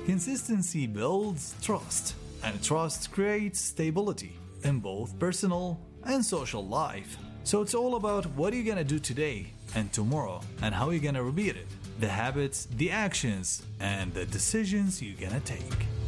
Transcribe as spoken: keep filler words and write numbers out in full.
Consistency builds trust, and trust creates stability in both personal and social life. So it's all about what you're gonna do today and tomorrow, and how you're gonna repeat it, the habits, the actions, and the decisions you're gonna take.